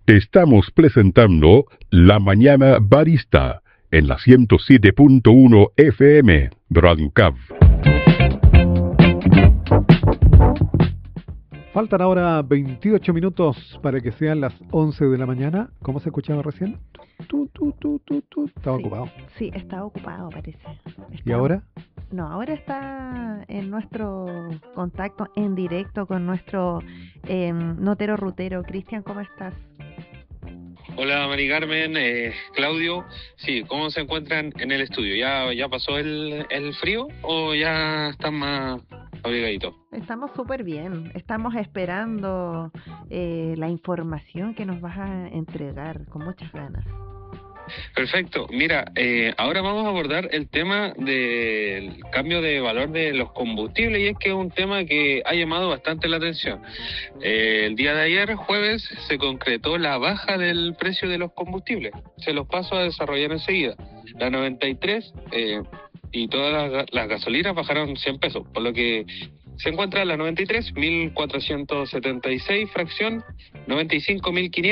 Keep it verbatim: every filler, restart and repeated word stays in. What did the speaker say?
Estamos presentando La Mañana Barista en la ciento siete punto uno F M, Radio Cab. Faltan ahora veintiocho minutos para que sean las once de la mañana. ¿Cómo se escuchaba recién? Tú, tú, tú, tú, tú. Estaba sí, ocupado. Sí, estaba ocupado, parece. Estaba... ¿Y ahora? No, ahora está en nuestro contacto en directo con nuestro eh, notero rutero. Cristian, ¿cómo estás? Hola, Mari Carmen, eh, Claudio. Sí, ¿cómo se encuentran en el estudio? ¿Ya, ya pasó el, el frío o ya están más abrigaditos? Estamos súper bien. Estamos esperando eh, la información que nos vas a entregar con muchas ganas. Perfecto. Mira, eh, ahora vamos a abordar el tema del cambio de valor de los combustibles, y es que es un tema que ha llamado bastante la atención. Eh, el día de ayer, jueves, se concretó la baja del precio de los combustibles. Se los paso a desarrollar enseguida. La noventa y tres eh, y todas las, las gasolinas bajaron cien pesos, por lo que se encuentra la noventa y tres, mil cuatrocientos setenta y seis, fracción noventa y cinco mil quinientos.